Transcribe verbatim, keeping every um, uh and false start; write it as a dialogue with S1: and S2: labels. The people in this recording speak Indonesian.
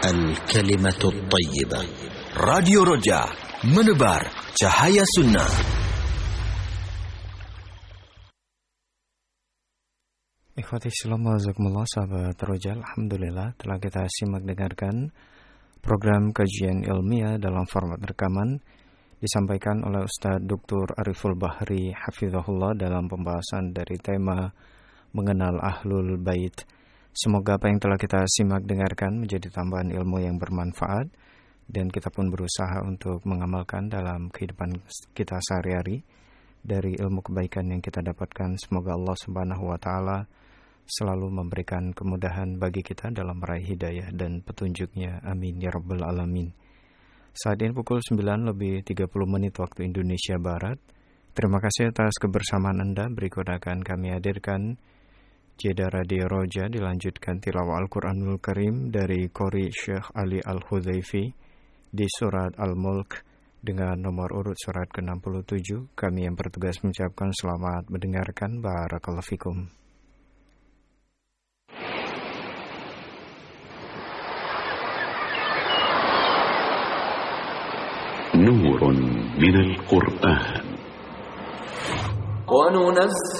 S1: الكلمة الطيبة.
S2: Radio Roja, menebar cahaya sunnah.
S3: Ikhwati Islam wa jazakumullah, sahabat Roja, alhamdulillah telah kita simak dengarkan program kajian ilmiah dalam format rekaman disampaikan oleh Ustadz Doktor Ariful Bahri hafizahullah dalam pembahasan dari tema mengenal Ahlul Bait. Semoga apa yang telah kita simak dengarkan menjadi tambahan ilmu yang bermanfaat dan kita pun berusaha untuk mengamalkan dalam kehidupan kita sehari-hari dari ilmu kebaikan yang kita dapatkan. Semoga Allah Subhanahu wa taala selalu memberikan kemudahan bagi kita dalam meraih hidayah dan petunjuknya. Amin ya rabbal alamin. Saat ini pukul sembilan lebih tiga puluh menit waktu Indonesia Barat. Terima kasih atas kebersamaan Anda. Berikut akan kami hadirkan Jeda Radio Roja, dilanjutkan tilawah Al-Quranul Karim dari Qori Syekh Ali Al-Hudhaifi di surat Al-Mulk dengan nomor urut surat ke enam puluh tujuh. Kami yang bertugas mengucapkan selamat mendengarkan. Barakallahu fikum.
S4: نور من القرآن وننزل